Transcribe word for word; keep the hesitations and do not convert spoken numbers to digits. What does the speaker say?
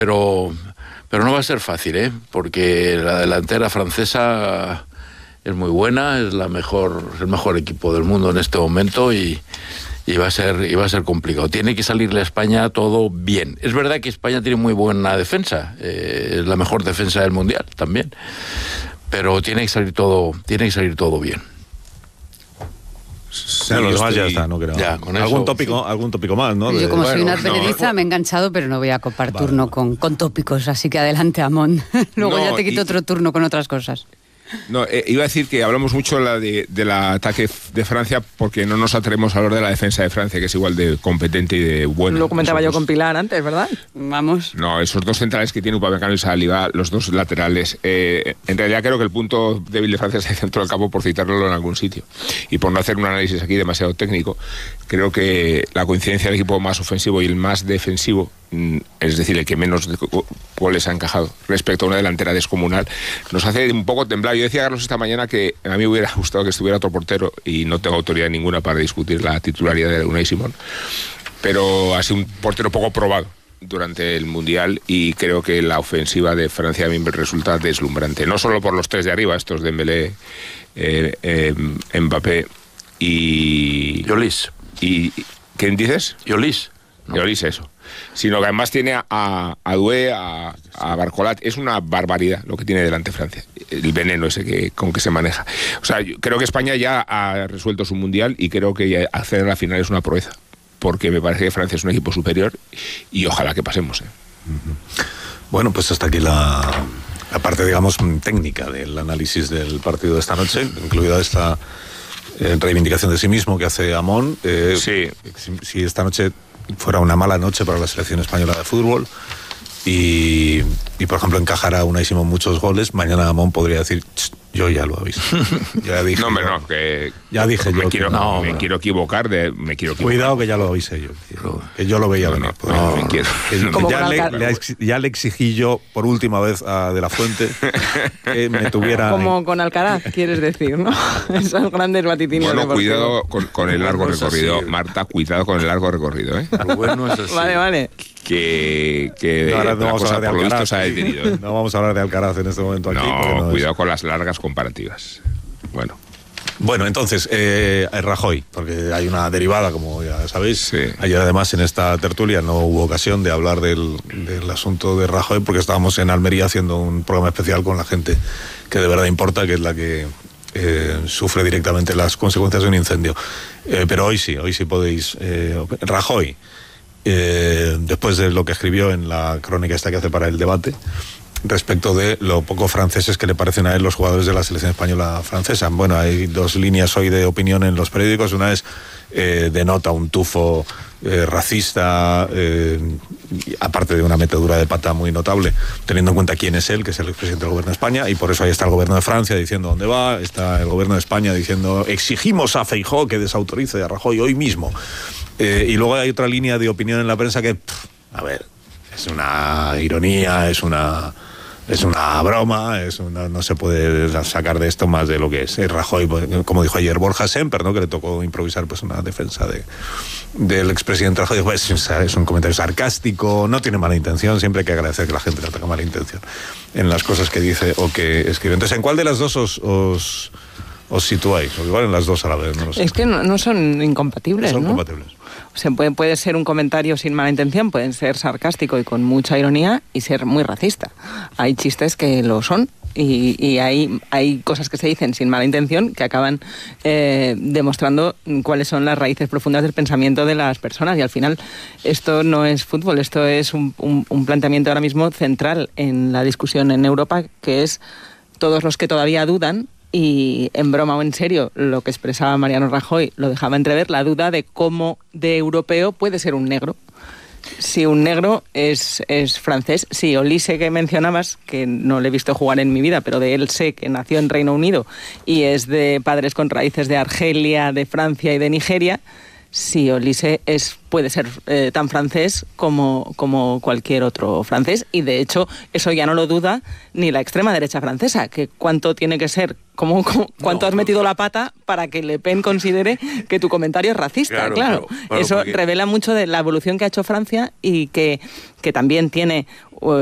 Pero, pero no va a ser fácil, ¿eh? Porque la delantera francesa es muy buena, es la mejor, el mejor equipo del mundo en este momento y, y va a ser, y va a ser complicado. Tiene que salirle a España todo bien. Es verdad que España tiene muy buena defensa, eh, es la mejor defensa del mundial también, pero tiene que salir todo, tiene que salir todo bien. Sí, los demás ya está, no creo. Ya, con algún eso, tópico, sí. algún tópico más, ¿no? De, Yo como bueno, soy una advenediza no, me he enganchado, pero no voy a copar vale, turno vale. Con, con tópicos, así que adelante, Amón. Luego No, ya te quito y, otro turno con otras cosas. No, eh, iba a decir que hablamos mucho la de, del ataque de Francia porque no nos atrevemos a hablar de la defensa de Francia, que es igual de competente y de buena. Lo comentaba Esos yo dos. con Pilar antes, ¿verdad? Vamos. No, esos dos centrales que tiene Upamecano y Saliba, los dos laterales. Eh, en realidad creo que el punto débil de Francia es el centro del campo, por citarlo en algún sitio. Y por no hacer un análisis aquí demasiado técnico, creo que la coincidencia del equipo más ofensivo y el más defensivo, es decir, el que menos goles ha encajado respecto a una delantera descomunal, nos hace un poco temblar. Yo decía a Carlos esta mañana que a mí me hubiera gustado que estuviera otro portero y no tengo autoridad ninguna para discutir la titularidad de Unai Simón, pero ha sido un portero poco probado durante el Mundial y creo que la ofensiva de Francia a mí me resulta deslumbrante, no solo por los tres de arriba, estos Dembélé, eh, eh, Mbappé y... Lloris. y ¿quién dices? Lloris. No. Lloris, eso. Sino que además tiene a, a Doué, a, a Barcolat. Es una barbaridad lo que tiene delante Francia. El veneno ese que, con que se maneja. O sea, yo creo que España ya ha resuelto su Mundial y creo que acceder a la final es una proeza. Porque me parece que Francia es un equipo superior y ojalá que pasemos. ¿eh? Uh-huh. Bueno, pues hasta aquí la, la parte, digamos, técnica del análisis del partido de esta noche, incluida esta eh, reivindicación de sí mismo que hace Amón. Eh, sí. Si, si esta noche fuera una mala noche para la selección española de fútbol y, y por ejemplo, encajara Unai Simón muchos goles, mañana Amón podría decir, yo ya lo aviso. Ya dije no, hombre, yo, no, que... Ya dije me yo quiero, que no, me no. quiero equivocar, de, me quiero equivocar. Cuidado que ya lo avisé yo. Que, que yo lo veía No, venir. no, no, me quiero. Que, que Como ya, con le, Alca- le, ex- ya le exigí yo por última vez a De la Fuente que me tuviera... Como con Alcaraz, quieres decir, ¿no? Esos grandes vaticinios Bueno, deportivos. cuidado con, con el largo No es así. recorrido. Marta, cuidado con el largo recorrido, ¿eh? Rubén no es así. Vale, vale. Que, que No, ahora no la vamos a cosa hablar de por lo visto Alcaraz. se ha detenido. ¿eh? No vamos a hablar de Alcaraz en este momento aquí. porque No, no es- cuidado con las largas comparativas. Bueno, Bueno, entonces, eh, Rajoy, porque hay una derivada, como ya sabéis. Sí. Ayer, además, en esta tertulia no hubo ocasión de hablar del, del asunto de Rajoy, porque estábamos en Almería haciendo un programa especial con la gente que de verdad importa, que es la que eh, sufre directamente las consecuencias de un incendio. Eh, pero hoy sí, hoy sí podéis... Eh, Rajoy, eh, después de lo que escribió en la crónica esta que hace para el debate, respecto de lo poco franceses que le parecen a él los jugadores de la selección española francesa. Bueno, hay dos líneas hoy de opinión en los periódicos. Una es, eh, denota un tufo eh, racista, eh, aparte de una metedura de pata muy notable, teniendo en cuenta quién es él, que es el expresidente del gobierno de España, y por eso ahí está el gobierno de Francia diciendo dónde va, está el gobierno de España diciendo exigimos a Feijóo que desautorice a Rajoy hoy mismo. Eh, y luego hay otra línea de opinión en la prensa que, pff, a ver, es una ironía, es una... Es una broma, es una, no se puede sacar de esto más de lo que es. Eh, Rajoy, como dijo ayer Borja Semper, ¿no? Que le tocó improvisar pues una defensa de, del expresidente Rajoy, dijo, es, es un comentario sarcástico, no tiene mala intención, siempre hay que agradecer que la gente no tenga mala intención en las cosas que dice o que escribe. Entonces, ¿en cuál de las dos os, os, os situáis? O igual en las dos a la vez, no lo sé. Es que no, no son incompatibles, Son ¿no? compatibles. O sea, puede, puede ser un comentario sin mala intención, puede ser sarcástico y con mucha ironía y ser muy racista. Hay chistes que lo son y, y hay, hay cosas que se dicen sin mala intención que acaban eh, demostrando cuáles son las raíces profundas del pensamiento de las personas. Y al final esto no es fútbol, esto es un, un, un planteamiento ahora mismo central en la discusión en Europa, que es todos los que todavía dudan. Y en broma o en serio, lo que expresaba Mariano Rajoy lo dejaba entrever, la duda de cómo de europeo puede ser un negro. Si un negro es, es francés, si Olise, que mencionabas, que no le he visto jugar en mi vida, pero de él sé que nació en Reino Unido y es de padres con raíces de Argelia, de Francia y de Nigeria, si Olise es, puede ser eh, tan francés como, como cualquier otro francés, y de hecho eso ya no lo duda ni la extrema derecha francesa, que cuánto tiene que ser, como, como cuánto no, has metido la pata para que Le Pen considere que tu comentario es racista. Claro, claro. Claro, claro, eso porque... revela mucho de la evolución que ha hecho Francia y que, que también tiene